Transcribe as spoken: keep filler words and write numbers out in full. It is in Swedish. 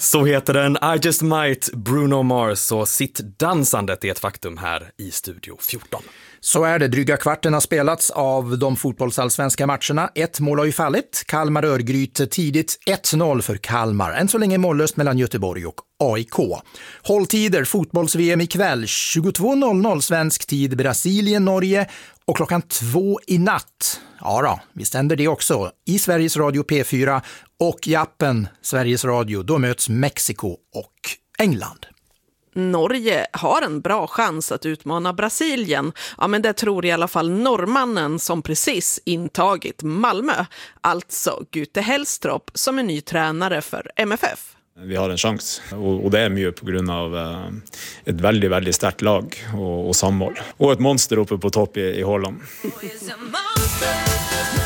Så heter den I Just Might, Bruno Mars, och sitt dansandet är ett faktum här i Studio fjorton. Så är det. Dryga kvarten har spelats av de fotbollsallsvenska matcherna. Ett mål har ju fallit. Kalmar-Örgryte tidigt ett noll för Kalmar. Än så länge mållöst mellan Göteborg och A I K. Hålltider, fotbolls-V M ikväll. tjugotvå noll noll svensk tid, Brasilien-Norge. Och klockan två i natt. Ja då, vi ständer det också. I Sveriges Radio P fyra och i appen Sveriges Radio. Då möts Mexiko och England. Norge har en bra chans att utmana Brasilien. Ja, men det tror i alla fall norrmannen som precis intagit Malmö. Alltså Gute Hellstrop som är ny tränare för M F F. Vi har en chans, och det är mycket på grund av ett väldigt, väldigt starkt lag och, och sammål. Och ett monster uppe på topp i, i Holland.